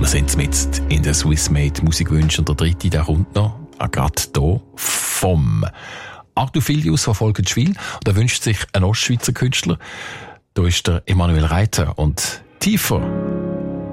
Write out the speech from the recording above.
Wir sind mit in der Swissmade Musikwünsche und der dritte, der kommt noch, gerade hier, vom Arthur Filius von Volkenschwil. Und er wünscht sich einen Ostschweizer Künstler. Da ist der Emanuel Reiter und Tiefer